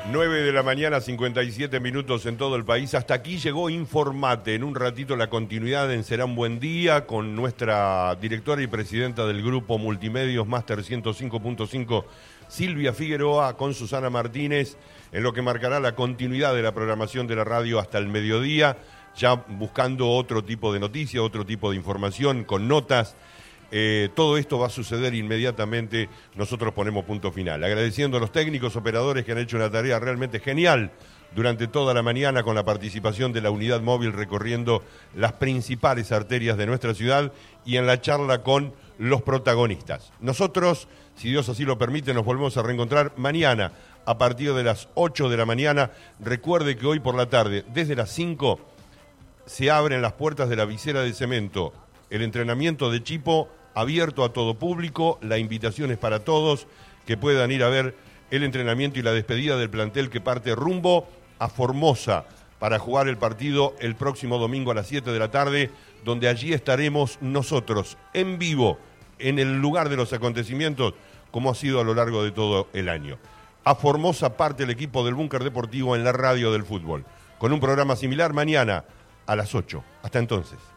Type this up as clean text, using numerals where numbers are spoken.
9 de la mañana, 57 minutos en todo el país. Hasta aquí llegó Informate. En un ratito la continuidad en Será un Buen Día con nuestra directora y presidenta del grupo Multimedios Máster 105.5, Silvia Figueroa, con Susana Martínez, en lo que marcará la continuidad de la programación de la radio hasta el mediodía, ya buscando otro tipo de noticia, otro tipo de información, con notas. Todo esto va a suceder inmediatamente, nosotros ponemos punto final. Agradeciendo a los técnicos operadores que han hecho una tarea realmente genial durante toda la mañana con la participación de la unidad móvil recorriendo las principales arterias de nuestra ciudad y en la charla con los protagonistas. Nosotros, si Dios así lo permite, nos volvemos a reencontrar mañana a partir de las 8 de la mañana. Recuerde que hoy por la tarde, desde las 5, se abren las puertas de la Visera de Cemento. El entrenamiento de Chipo abierto a todo público, la invitación es para todos que puedan ir a ver el entrenamiento y la despedida del plantel que parte rumbo a Formosa para jugar el partido el próximo domingo a las 7 de la tarde, donde allí estaremos nosotros en vivo, en el lugar de los acontecimientos, como ha sido a lo largo de todo el año. A Formosa parte el equipo del Búnker Deportivo en la radio del fútbol, con un programa similar mañana a las 8. Hasta entonces.